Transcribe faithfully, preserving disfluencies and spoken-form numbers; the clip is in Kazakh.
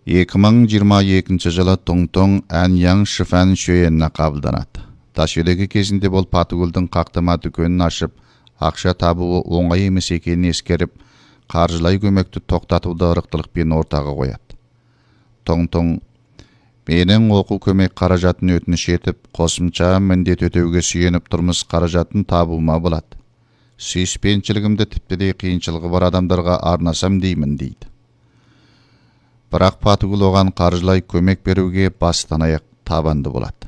эки миң жыйырма экинчи жылы Тоңтоң Әньяң Шифан шөйеніне қабылданады. Ташкентдегі кезінде бол Патыгүлдің қақтама дүкенін ашып, ақша табуы оңай емес екенін ескеріп, қаржылай көмекті тоқтатуды ырықтылықпен ортаға қояды. Тоңтоң менің оқу көмек қаражатын өтініш етіп, қосымша міндет өтеуге сүйеніп тұрмыс қаражатын табуыма болады. Сүйіспеншілігімді тіпті де қиыншылығы бар адамдарға арнасам деймін дейді. Бірақ Патыгүл оған қаржылай көмек беруге бастан аяқ табанды болады.